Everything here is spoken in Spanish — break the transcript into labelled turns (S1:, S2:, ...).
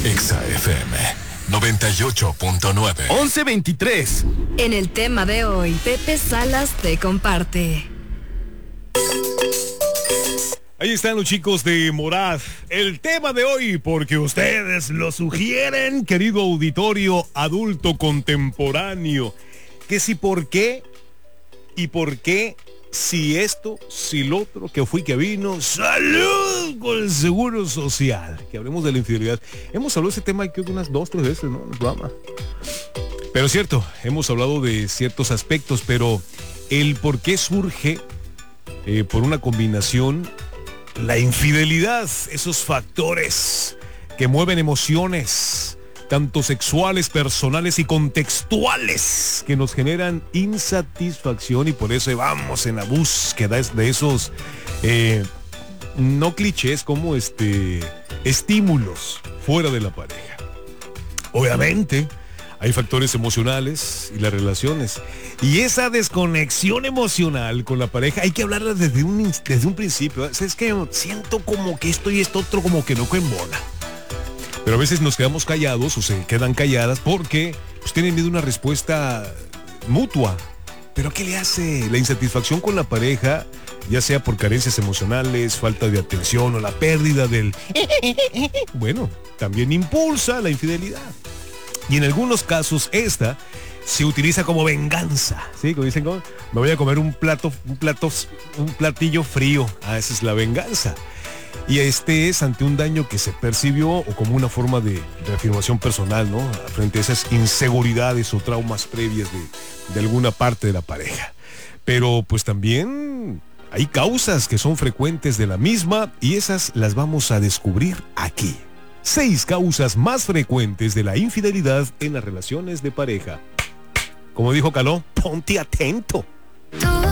S1: Exa FM 98.9.
S2: 11:23.
S3: En el tema de hoy, Pepe Salas te comparte.
S2: Ahí están los chicos de Morad. El tema de hoy, porque ustedes lo sugieren, querido auditorio adulto contemporáneo. Que si por qué, y por qué, si esto, si lo otro, que fui, que vino, salud con el seguro social. Que hablemos de la infidelidad. Hemos hablado de ese tema creo que unas 2-3 veces, ¿no? En el programa. Pero es cierto, hemos hablado de ciertos aspectos, pero el por qué surge por una combinación la infidelidad, esos factores que mueven emociones, tanto sexuales, personales y contextuales, que nos generan insatisfacción, y por eso vamos en la búsqueda de esos, no clichés, como estímulos fuera de la pareja. Obviamente, hay factores emocionales y las relaciones. Y esa desconexión emocional con la pareja hay que hablarla desde un principio. Es que siento como que esto y esto otro como que no embona. Pero a veces nos quedamos callados o se quedan calladas porque pues, tienen miedo a una respuesta mutua. Pero ¿qué le hace? La insatisfacción con la pareja, ya sea por carencias emocionales, falta de atención o la pérdida del... Bueno, también impulsa la infidelidad. Y en algunos casos esta se utiliza como venganza, ¿sí? Como dicen, me voy a comer un platillo frío. Esa es la venganza. Y es ante un daño que se percibió o como una forma de reafirmación personal, ¿no? Frente a esas inseguridades o traumas previas de alguna parte de la pareja. Pero pues también hay causas que son frecuentes de la misma y esas las vamos a descubrir aquí. 6 causas más frecuentes de la infidelidad en las relaciones de pareja. Como dijo Caló, ponte atento.